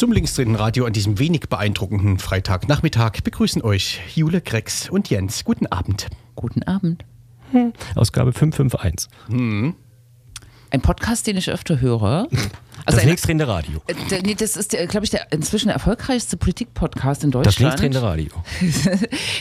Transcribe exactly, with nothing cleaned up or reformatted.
Zum linksdrehenden Radio an diesem wenig beeindruckenden Freitagnachmittag begrüßen euch Jule, Grex und Jens. Guten Abend. Guten Abend. Hm. Ausgabe fünf fünf eins. Hm. Ein Podcast, den ich öfter höre. Also das ein, nächstdrehende Radio. Äh, nee, das ist, glaube ich, der inzwischen erfolgreichste Politik-Podcast in Deutschland. Das nächstdrehende Radio.